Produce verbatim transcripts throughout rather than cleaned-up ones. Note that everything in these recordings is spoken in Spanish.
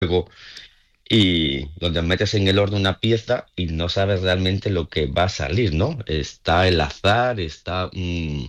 fuego y donde metes en el horno una pieza y no sabes realmente lo que va a salir, ¿no? Está el azar, está mm,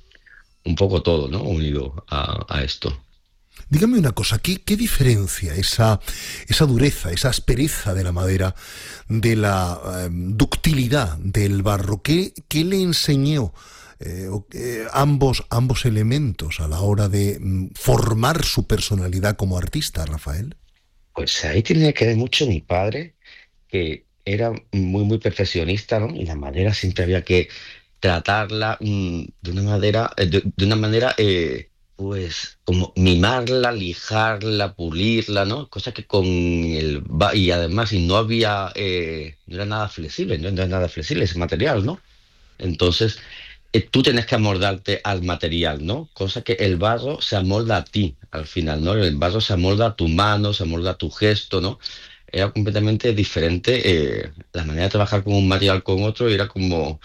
un poco todo, ¿no? Unido a, a esto. Dígame una cosa, ¿qué, qué diferencia esa, esa dureza, esa aspereza de la madera de la eh, ductilidad del barro? ¿Qué, qué le enseñó eh, o- eh, ambos, ambos elementos a la hora de mm, formar su personalidad como artista, Rafael? Pues ahí tiene que ver mucho mi padre, que era muy, muy perfeccionista, ¿no? Y la madera siempre había que tratarla mm, de una manera, eh, de, de una manera, eh, pues, como mimarla, lijarla, pulirla, ¿no? Cosa que con el... ba- Y además, si no había, eh, no era nada flexible, no era nada flexible ese material, ¿no? Entonces, eh, tú tienes que amoldarte al material, ¿no? Cosa que el barro se amolda a ti al final, ¿no? El barro se amolda a tu mano, se amolda a tu gesto, ¿no? Era completamente diferente eh, la manera de trabajar con un material con otro, era como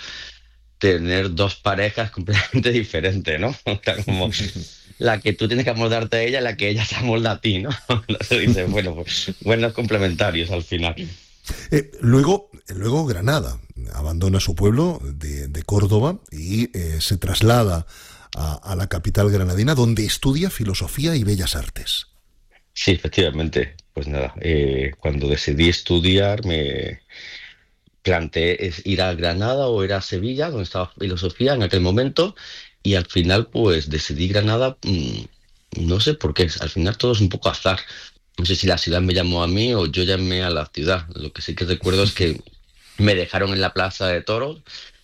tener dos parejas completamente diferentes, ¿no? O sea, como la que tú tienes que amoldarte a ella, la que ella se amolda a ti, ¿no? Entonces dices, bueno, pues buenos complementarios al final. Eh, luego, luego Granada abandona su pueblo de, de Córdoba y eh, se traslada a, a la capital granadina, donde estudia filosofía y bellas artes. Sí, efectivamente. Pues nada, eh, cuando decidí estudiar me planteé es ir a Granada o ir a Sevilla, donde estaba filosofía en aquel momento, y al final pues decidí Granada, mm, no sé por qué, al final todo es un poco azar. No sé si la ciudad me llamó a mí o yo llamé a la ciudad. Lo que sí que recuerdo es que me dejaron en la plaza de toros,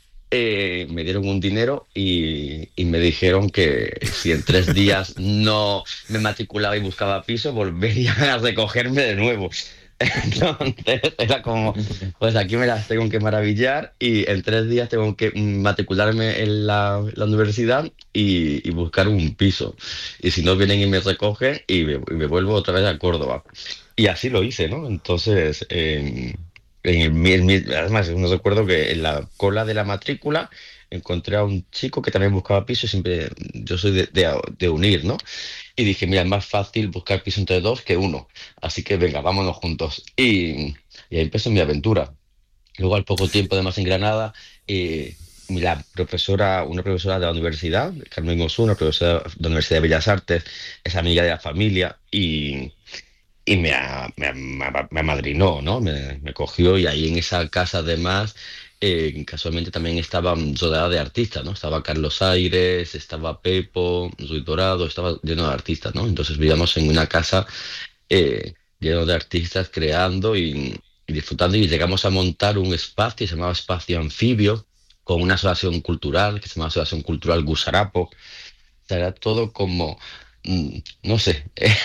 eh, me dieron un dinero y, y me dijeron que si en tres días no me matriculaba y buscaba piso, volverían a recogerme de nuevo. Entonces era como, pues aquí me las tengo que maravillar y en tres días tengo que mm, matricularme en la, la universidad y, y buscar un piso. Y si no vienen y me recogen y me, y me vuelvo otra vez a Córdoba. Y así lo hice, ¿no? Entonces, em, en el mi- el mi- además, no recuerdo que en la cola de la matrícula encontré a un chico que también buscaba piso, siempre, yo soy de, de, de unir, ¿no? Y dije, mira, es más fácil buscar piso entre dos que uno, así que venga, vámonos juntos. Y, y ahí empezó mi aventura. Luego, al poco tiempo, además, en Granada, eh, la profesora, una profesora de la universidad, Carmen Osuna, una profesora de la Universidad de Bellas Artes, es amiga de la familia y y me, a- me, a- me a- me amadrinó, ¿no? Me, me cogió y ahí en esa casa además, eh, casualmente también estaba mm, rodeada de artistas, ¿no? Estaba Carlos Aires, estaba Pepo, Ruiz Dorado, estaba lleno de artistas, ¿no? Entonces vivíamos en una casa eh, lleno de artistas creando y, y disfrutando y llegamos a montar un espacio que se llamaba Espacio Anfibio con una asociación cultural que se llamaba Asociación Cultural Gusarapo. O sea, era todo como, mm, no sé,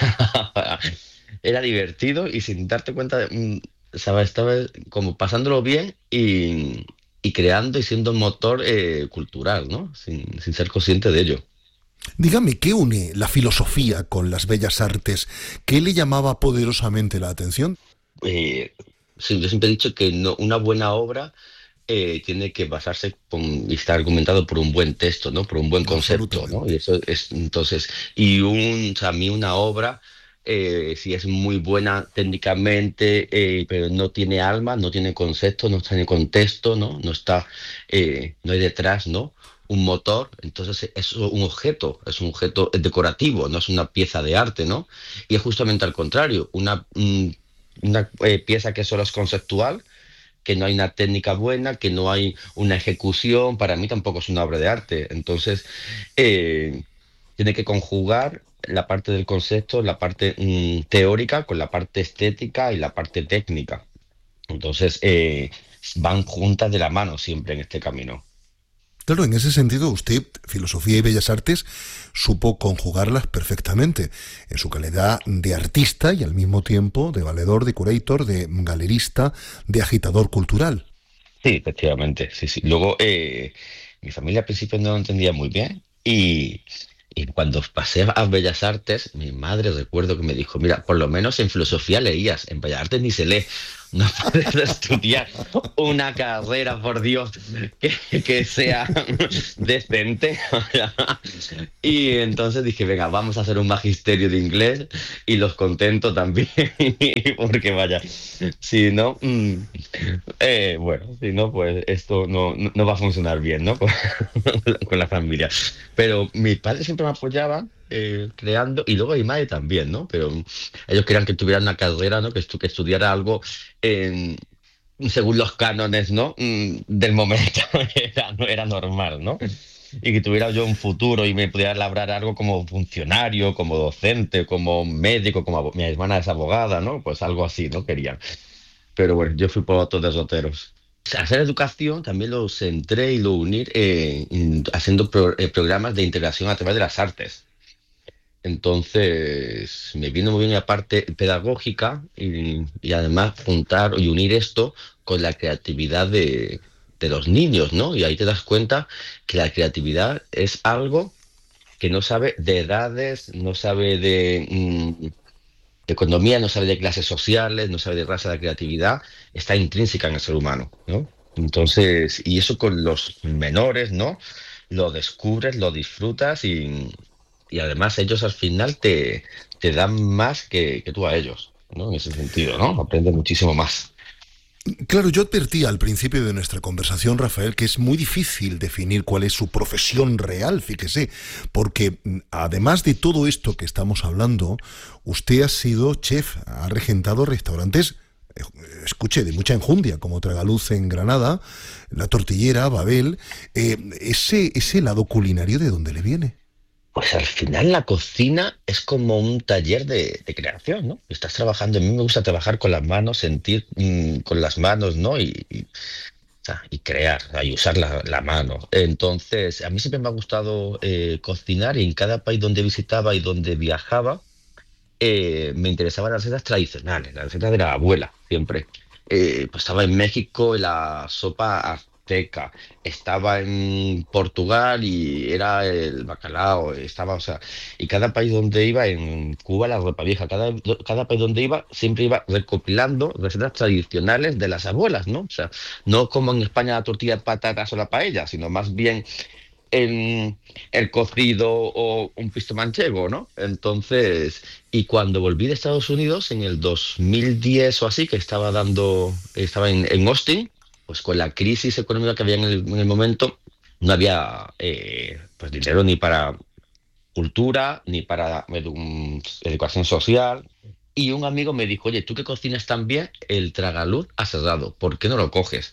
era divertido y sin darte cuenta, de, mm, ¿sabes? Estaba como pasándolo bien y, y creando y siendo un motor eh, cultural, ¿no? Sin, sin ser consciente de ello. Dígame, ¿qué une la filosofía con las bellas artes? ¿Qué le llamaba poderosamente la atención? Eh, sí, yo siempre he dicho que no, una buena obra eh, tiene que basarse con, y estar argumentado por un buen texto, ¿no? Por un buen concepto, ¿no? Y Absolutamente. eso es, entonces, y un, o sea, a mí una obra, eh, si es muy buena técnicamente, eh, pero no tiene alma, no tiene concepto, no tiene contexto, ¿no? No está, eh, no hay detrás, ¿no? Un motor, entonces es un objeto, es un objeto decorativo, no es una pieza de arte, ¿no? Y es justamente al contrario, una, mm, una eh, pieza que solo es conceptual, que no hay una técnica buena, que no hay una ejecución, para mí tampoco es una obra de arte. Entonces, eh, tiene que conjugar la parte del concepto, la parte mm, teórica con la parte estética y la parte técnica. Entonces, eh, van juntas de la mano siempre en este camino. Claro, en ese sentido, usted, filosofía y bellas artes, supo conjugarlas perfectamente en su calidad de artista y al mismo tiempo de valedor, de curator, de galerista, de agitador cultural. Sí, efectivamente, sí, sí. Luego, eh, mi familia al principio no lo entendía muy bien y, y cuando pasé a Bellas Artes, mi madre recuerdo que me dijo, mira, por lo menos en filosofía leías, en Bellas Artes ni se lee. no puedes estudiar una carrera, por Dios, que, que sea decente. Y entonces dije, venga, vamos a hacer un magisterio de inglés y los contento también, porque vaya, si no, mm, eh, bueno, si no, pues esto no, no, no va a funcionar bien, ¿no? Con, con la familia. Pero mis padres siempre me apoyaban eh, creando, y luego mi madre también, ¿no? Pero mm, ellos querían que tuviera una carrera, ¿no? Que, estu- que estudiara algo en- según los cánones, ¿no? Mm, del momento. Era, no era normal, ¿no? Y que tuviera yo un futuro y me pudiera labrar algo como funcionario, como docente, como médico, como abo- mi hermana es abogada, ¿no? Pues algo así, ¿no? Querían. Pero bueno, yo fui por otros derroteros. Hacer educación también lo centré y lo uní eh, in- haciendo pro- eh, programas de integración a través de las artes. Entonces, me vino muy bien la parte pedagógica y, y además juntar y unir esto con la creatividad de, de los niños, ¿no? Y ahí te das cuenta que la creatividad es algo que no sabe de edades, no sabe de, mm, de economía, no sabe de clases sociales, no sabe de raza, de creatividad, está intrínseca en el ser humano, ¿no? Entonces, y eso con los menores, ¿no? Lo descubres, lo disfrutas y, y además ellos al final te, te dan más que, que tú a ellos, ¿no? En ese sentido, ¿no? Aprendes muchísimo más. Claro, yo advertí al principio de nuestra conversación, Rafael, que es muy difícil definir cuál es su profesión real, fíjese, porque mm, además de todo esto que estamos hablando, usted ha sido chef, ha regentado restaurantes, eh, escuche, de mucha enjundia, como Tragaluz en Granada, La Tortillera, Babel. Eh, ese, ese lado culinario, ¿de dónde le viene? Pues al final la cocina es como un taller de, de creación, ¿no? Estás trabajando, a mí me gusta trabajar con las manos, sentir mm, con las manos, ¿no? Y, y, o sea, y crear, o sea, y usar la, la mano. Entonces, a mí siempre me ha gustado eh, cocinar y en cada país donde visitaba y donde viajaba, eh, me interesaban las recetas tradicionales, las recetas de la abuela, siempre. Eh, pues estaba en México y la sopa azteca, estaba en Portugal y era el bacalao, estaba, o sea, y cada país donde iba, en Cuba la ropa vieja, cada, cada país donde iba, siempre iba recopilando recetas tradicionales de las abuelas, ¿no? O sea, no como en España la tortilla de patatas o la paella, sino más bien en el cocido o un pisto manchego, ¿no? Entonces, y cuando volví de Estados Unidos en el dos mil diez o así, que estaba dando, estaba en, en Austin, pues con la crisis económica que había en el, en el momento, no había eh, pues dinero ni para cultura, ni para edu- educación social. Y un amigo me dijo, oye, tú que cocinas tan bien, el Tragaluz ha cerrado, ¿por qué no lo coges?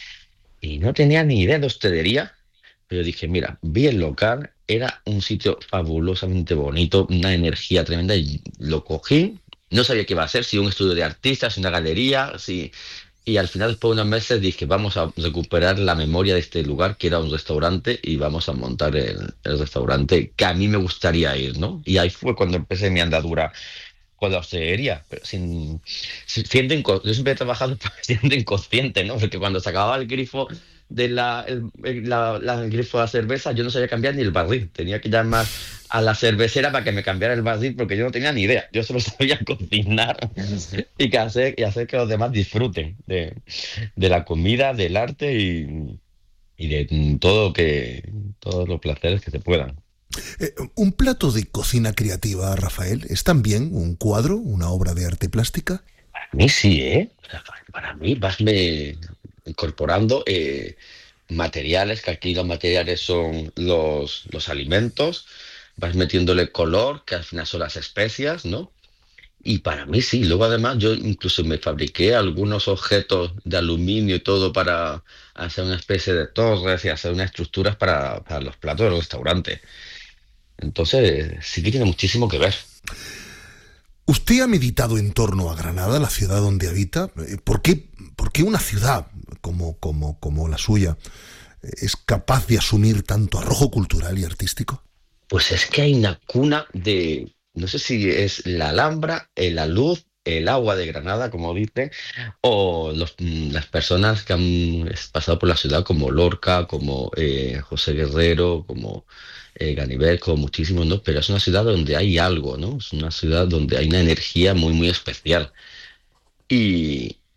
Y no tenía ni idea de hostelería, pero dije, mira, vi el local, era un sitio fabulosamente bonito, una energía tremenda, y lo cogí. No sabía qué iba a ser, si un estudio de artistas, si una galería, si... Y al final, después de unos meses, dije, vamos a recuperar la memoria de este lugar, que era un restaurante, y vamos a montar el, el restaurante que a mí me gustaría ir, ¿no? Y ahí fue cuando empecé mi andadura con la hostelería, pero sin, si- siendo inco- yo siempre he trabajado siendo inconsciente, ¿no? Porque cuando se acababa el grifo de la, el, el- la- la- el grifo de la cerveza, yo no sabía cambiar ni el barril. Tenía que llamar a la cervecera para que me cambiara el barril porque yo no tenía ni idea. Yo solo sabía cocinar y que hacer, y hacer que los demás disfruten de, de la comida, del arte y, y de mm, todo que, todos los placeres que se puedan. Eh, un plato de cocina creativa, Rafael, es también un cuadro, una obra de arte plástica. A mí sí, ¿eh? O sea, para para mí vasme incorporando eh, materiales, que aquí los materiales son los, los alimentos, vas metiéndole color, que al final son las especias, ¿no? Y para mí sí, luego además yo incluso me fabriqué algunos objetos de aluminio y todo para hacer una especie de torres y hacer unas estructuras para, para los platos del restaurante. Entonces sí que tiene muchísimo que ver. ¿Usted ha meditado en torno a Granada, la ciudad donde habita? Eh, ¿Por qué, por qué una ciudad como, como, como la suya eh, es capaz de asumir tanto arrojo cultural y artístico? Pues es que hay una cuna de, no sé si es la Alhambra, eh, la luz, el agua de Granada, como dicen, o los- mm, las personas que han es- pasado por la ciudad, como Lorca, como eh, José Guerrero, como eh, Ganivet, como muchísimos, ¿no? Pero es una ciudad donde hay algo, ¿no? Es una ciudad donde hay una energía muy, muy especial. Y,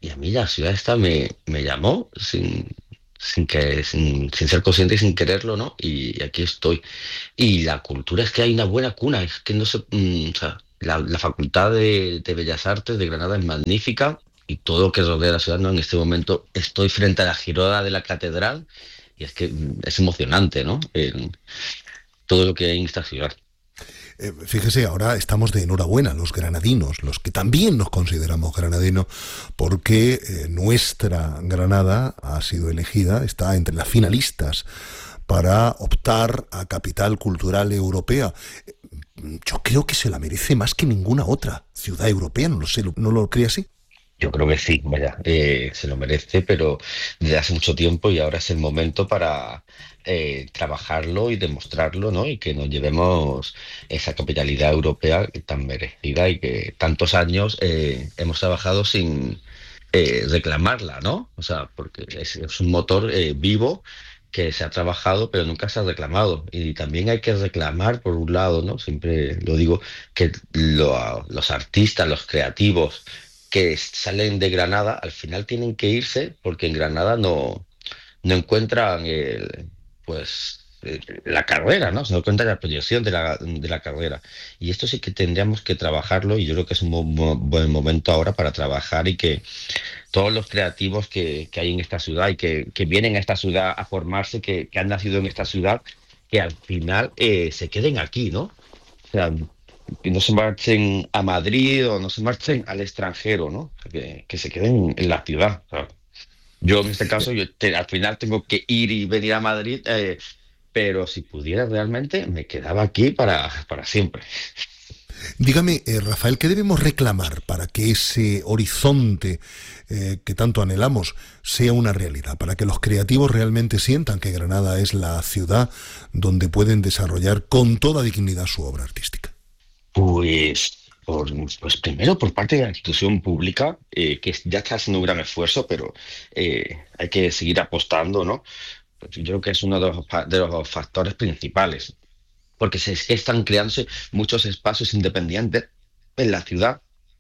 y a mí la ciudad esta me, me llamó sin, sin, que, sin, sin ser consciente y sin quererlo, ¿no? Y, y aquí estoy. Y la cultura es que hay una buena cuna, es que no sé, mm, o sea, la, la Facultad de, de Bellas Artes de Granada es magnífica y todo lo que rodea la ciudad, ¿no? En este momento estoy frente a la girola de la catedral y es que mm, es emocionante, ¿no? El- todo lo que hay en esta ciudad. Eh, fíjese, ahora estamos de enhorabuena los granadinos, los que también nos consideramos granadinos, porque eh, nuestra Granada ha sido elegida, está entre las finalistas para optar a capital cultural europea. Eh, Yo creo que se la merece más que ninguna otra ciudad europea, no lo sé, ¿no lo cree así? Yo creo que sí, vaya, eh, se lo merece, pero desde hace mucho tiempo y ahora es el momento para eh, trabajarlo y demostrarlo, ¿no? Y que nos llevemos esa capitalidad europea tan merecida y que tantos años eh, hemos trabajado sin eh, reclamarla, ¿no? O sea, porque es, es un motor eh, vivo que se ha trabajado, pero nunca se ha reclamado. Y también hay que reclamar, por un lado, ¿no? Siempre lo digo, que lo- los artistas, los creativos, que salen de Granada, al final tienen que irse porque en Granada no, no encuentran el, pues, eh, la carrera, ¿no? Se no encuentran la proyección de la, de la carrera. Y esto sí que tendríamos que trabajarlo y yo creo que es un mo- mo- buen momento ahora para trabajar y que todos los creativos que, que hay en esta ciudad y que, que vienen a esta ciudad a formarse, que, que han nacido en esta ciudad, que al final eh, se queden aquí, ¿no? O sea, que no se marchen a Madrid o no se marchen al extranjero, ¿no? Que, que se queden en la ciudad. O sea, yo en este caso, yo te- al final tengo que ir y venir a Madrid, eh, pero si pudiera realmente, me quedaba aquí para, para siempre. Dígame, eh, Rafael, ¿qué debemos reclamar para que ese horizonte eh, que tanto anhelamos sea una realidad? Para que los creativos realmente sientan que Granada es la ciudad donde pueden desarrollar con toda dignidad su obra artística. Pues, por- pues primero por parte de la institución pública, eh, que ya está haciendo un gran esfuerzo, pero eh, hay que seguir apostando, ¿no? Pues yo creo que es uno de los, fa- de los factores principales, porque se están creándose muchos espacios independientes en la ciudad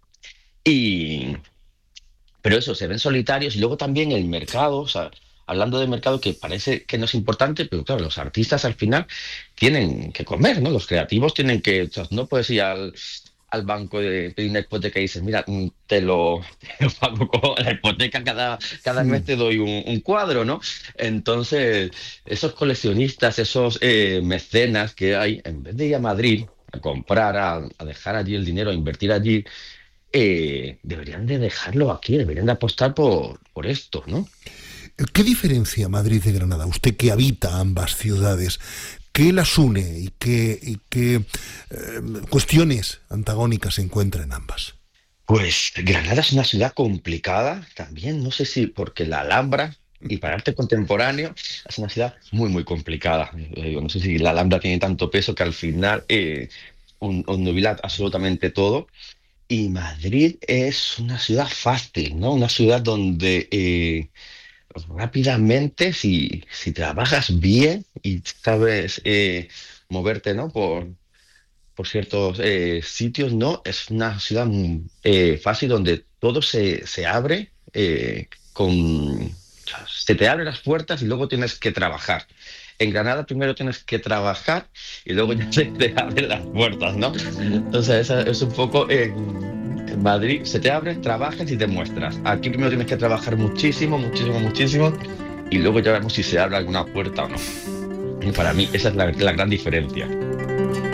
y, pero eso, se ven solitarios y luego también el mercado, o sea, hablando de mercado que parece que no es importante, pero claro, los artistas al final tienen que comer, ¿no? Los creativos tienen que, o sea, no puedes ir al, al banco de pedir una hipoteca y dices, mira, mm, te lo, te lo pago con la hipoteca, cada, cada mes Mm. te doy un, un cuadro, ¿no? Entonces, esos coleccionistas, esos eh, mecenas que hay, en vez de ir a Madrid a comprar, a, a dejar allí el dinero, a invertir allí, eh, deberían de dejarlo aquí, deberían de apostar por, por esto, ¿no? ¿Qué diferencia Madrid de Granada? Usted que habita ambas ciudades, ¿qué las une y qué, y qué eh, cuestiones antagónicas se encuentran en ambas? Pues Granada es una ciudad complicada también, no sé si porque la Alhambra y para arte contemporáneo es una ciudad muy, muy complicada. Eh, digo, no sé si la Alhambra tiene tanto peso que al final eh, un, obnubila absolutamente todo. Y Madrid es una ciudad fácil, ¿no? Una ciudad donde eh, rápidamente, si, si trabajas bien y sabes eh, moverte, ¿no? Por, por ciertos eh, sitios, ¿no? Es una ciudad mm, eh, fácil donde todo se, se abre eh, con... o sea, se te abren las puertas y luego tienes que trabajar. En Granada primero tienes que trabajar y luego ya se te abren las puertas, ¿no? Entonces, esa es un poco... en en Madrid se te abre, trabajas y te muestras. Aquí primero tienes que trabajar muchísimo, muchísimo, muchísimo y luego ya vemos si se abre alguna puerta o no. Y para mí esa es la la gran diferencia.